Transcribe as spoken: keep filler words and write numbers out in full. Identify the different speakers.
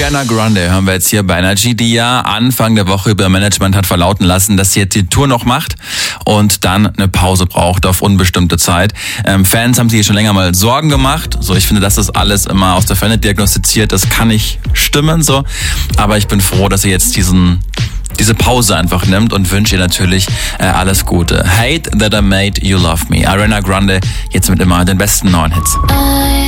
Speaker 1: Ariana Grande hören wir jetzt hier bei Energy, die ja Anfang der Woche über Management hat verlauten lassen, dass sie jetzt die Tour noch macht und dann eine Pause braucht auf unbestimmte Zeit. Ähm, Fans haben sich hier schon länger mal Sorgen gemacht. So, ich finde, dass das alles immer aus der Ferne diagnostiziert, das kann nicht stimmen, so. Aber ich bin froh, dass sie jetzt diesen diese Pause einfach nimmt und wünsche ihr natürlich äh, alles Gute. Hate That I Made You Love Me. Ariana Grande jetzt mit immer den besten neuen Hits.